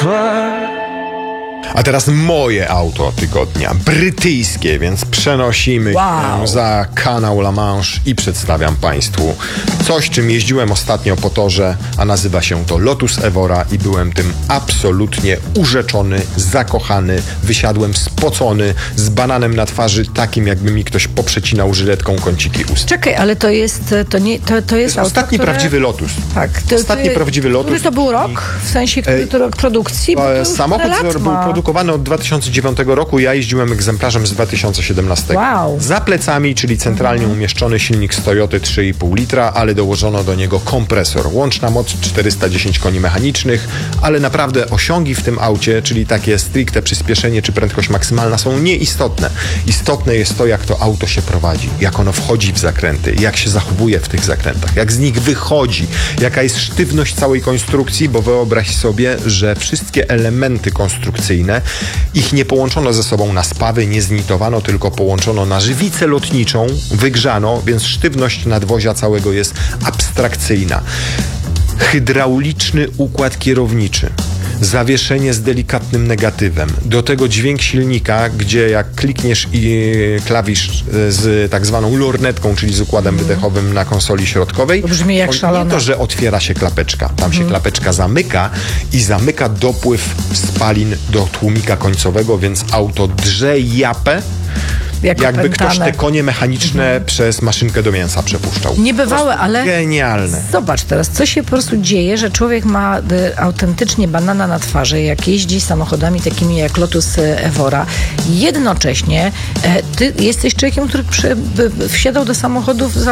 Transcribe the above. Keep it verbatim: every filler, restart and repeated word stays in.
A teraz moje auto tygodnia, brytyjskie, więc przenosimy Wow. się za kanał La Manche i przedstawiam Państwu coś, czym jeździłem ostatnio po torze, a nazywa się to Lotus Evora i byłem tym absolutnie urzeczony, zakochany, wysiadłem spocony, z bananem na twarzy, takim jakby mi ktoś poprzecinał żyletką kąciki ust. Czekaj, ale to jest, to nie, to, to jest, To jest auto, ostatni które... prawdziwy Lotus. Tak. To, Ostatni to, prawdziwy Lotus. Który to był rok? W sensie, który to rok produkcji? Bo to już Samochód tyle lat był ma. produkowany od dwa tysiące dziewiątego roku, ja jeździłem egzemplarzem z dwa tysiące siedemnastego. Wow. Za plecami, czyli centralnie umieszczony silnik z Toyoty trzy i pół litra, ale dołożono do niego kompresor. Łączna moc czterysta dziesięć koni mechanicznych, ale naprawdę osiągi w tym aucie, czyli takie stricte przyspieszenie czy prędkość maksymalna, są nieistotne. Istotne jest to, jak to auto się prowadzi, jak ono wchodzi w zakręty, jak się zachowuje w tych zakrętach, jak z nich wychodzi, jaka jest sztywność całej konstrukcji, bo wyobraź sobie, że wszystkie elementy konstrukcyjne, ich nie połączono ze sobą na spawy, nie znitowano, tylko połączono na żywicę lotniczą, wygrzano, więc sztywność nadwozia całego jest abstrakcyjna. Hydrauliczny układ kierowniczy. Zawieszenie z delikatnym negatywem. Do tego dźwięk silnika, gdzie jak klikniesz i klawisz z tak zwaną lornetką, czyli z układem wydechowym na konsoli środkowej, To brzmi jak on- szalone. nie to, że otwiera się klapeczka. Tam się klapeczka zamyka i zamyka dopływ spalin do tłumika końcowego, więc auto drze japę, Jak jakby ktoś opętane. te konie mechaniczne przez maszynkę do mięsa przepuszczał. Niebywałe, ale Genialne. zobacz teraz, co się po prostu dzieje, że człowiek ma y, autentycznie banana na twarzy, jak jeździ samochodami takimi jak Lotus y, Evora. Jednocześnie y, ty jesteś człowiekiem, który przy, y, wsiadał do samochodów